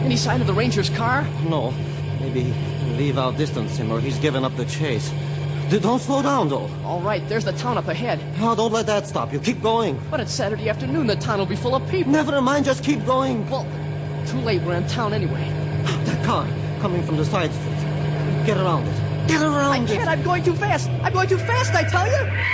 Any sign of the ranger's car? No. Maybe we've outdistanced him or he's given up the chase. Don't slow down, though. All right, there's the town up ahead. Oh, don't let that stop you. Keep going. But it's Saturday afternoon. The town will be full of people. Never mind, just keep going. Well, too late. We're in town anyway. That car coming from the side street. Get around it. Get around it. I can't. I'm going too fast. I'm going too fast, I tell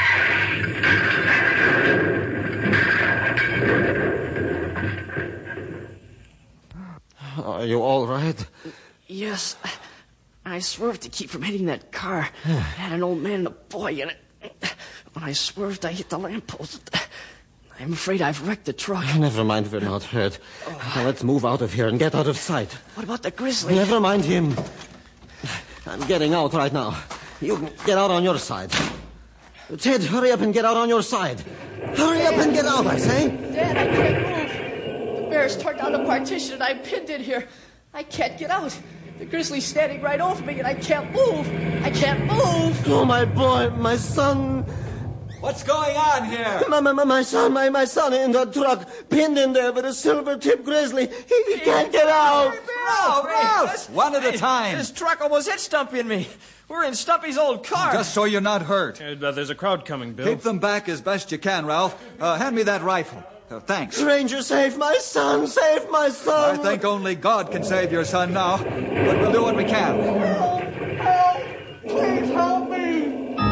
you. Are you all right? Yes. I swerved to keep from hitting that car. It had an old man and a boy in it. When I swerved, I hit the lamppost. I'm afraid I've wrecked the truck. Never mind, we're not hurt. Now let's move out of here and get out of sight. What about the grizzly? Never mind him. I'm getting out right now. You can get out on your side. Ted, hurry up and get out on your side. Hurry up and get out, I say. Dad, I can't move. The bear's torn down the partition and I'm pinned in here. I can't get out. The grizzly's standing right over me and I can't move. I can't move. Oh, my boy, my son. What's going on here? My son in the truck, pinned in there with a silver-tipped grizzly. He can't get out. Ralph! One at a time. This truck almost hit Stumpy and me. We're in Stumpy's old car. Just so you're not hurt. There's a crowd coming, Bill. Keep them back as best you can, Ralph. Hand me that rifle. Thanks. Ranger, save my son. Save my son. I think only God can save your son now. But we'll do what we can. Help! Please help me.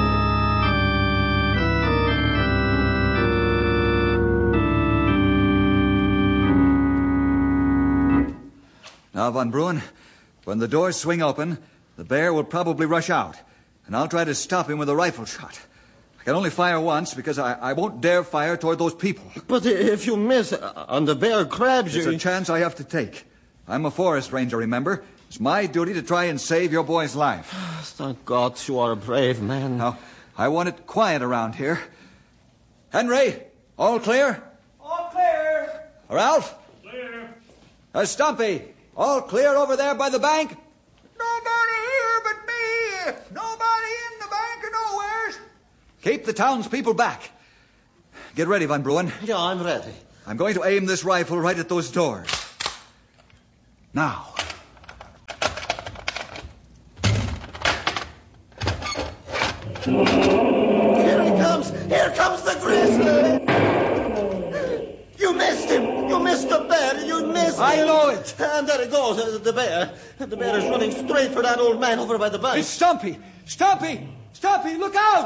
Now, Von Bruin, when the doors swing open, the bear will probably rush out, and I'll try to stop him with a rifle shot. I can only fire once because I won't dare fire toward those people. But if you miss and the bear grabs you... It's a chance I have to take. I'm a forest ranger, remember? It's my duty to try and save your boy's life. Thank God you are a brave man. Now, I want it quiet around here. Henry, all clear? All clear. Ralph? Clear. Stumpy, all clear over there by the bank? Nobody here but me. Nobody in the bank or nowheres. Keep the townspeople back. Get ready, Von Bruin. Yeah, I'm ready. I'm going to aim this rifle right at those doors. Now. Here he comes. Here comes the grizzly. You missed him. You missed the bear. You missed him. I know it. And there it goes, the bear. The bear is running straight for that old man over by the bank. It's Stumpy. Stumpy. Stumpy, look out.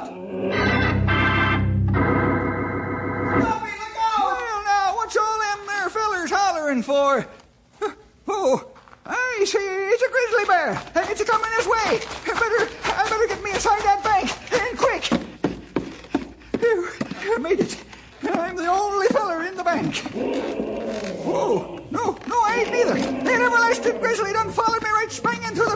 Stumpy, look out. Well, now, what's all them there fellers hollering for? Oh, I see. It's a grizzly bear. It's a-coming this way. I better get me inside that bank. And quick. I made it. I'm the only feller in the bank. Oh, no, I ain't neither. That everlasting grizzly done followed me right spang into